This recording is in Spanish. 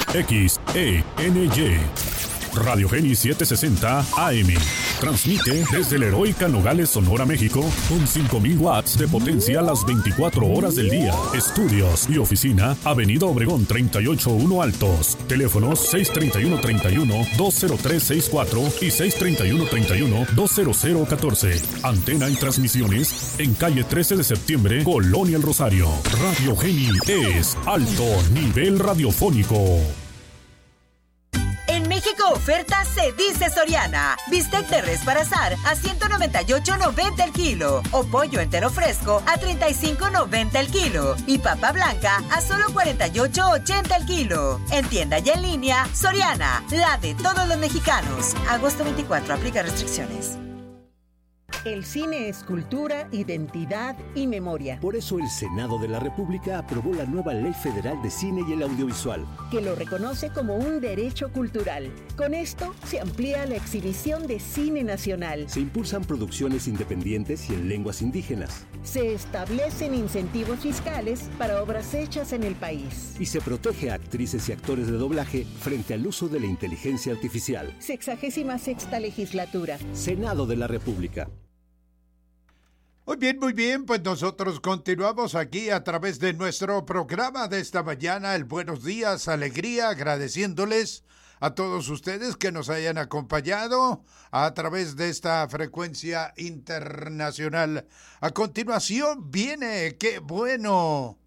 XENY. Radio Geni 760 AM. Transmite desde la heroica Nogales, Sonora, México, con 5,000 watts de potencia las 24 horas del día. Estudios y oficina, Avenida Obregón 381 Altos. Teléfonos 631-31-20364 y 631-31-20014. Antena y transmisiones en calle 13 de septiembre, Colonia El Rosario. Radio Geni es alto nivel radiofónico. Oferta se dice Soriana. Bistec de res para asar a $198.90 el kilo. O pollo entero fresco a $35.90 el kilo. Y papa blanca a solo $48.80 el kilo. En tienda y en línea, Soriana, la de todos los mexicanos. Agosto 24, aplica restricciones. El cine es cultura, identidad y memoria. Por eso el Senado de la República aprobó la nueva Ley Federal de Cine y el Audiovisual, que lo reconoce como un derecho cultural. Con esto se amplía la exhibición de cine nacional. Se impulsan producciones independientes y en lenguas indígenas. Se establecen incentivos fiscales para obras hechas en el país. Y se protege a actrices y actores de doblaje frente al uso de la inteligencia artificial. 66ª legislatura. Senado de la República. Muy bien, pues nosotros continuamos aquí a través de nuestro programa de esta mañana, el Buenos Días, Alegría, agradeciéndoles a todos ustedes que nos hayan acompañado a través de esta frecuencia internacional. A continuación viene, qué bueno,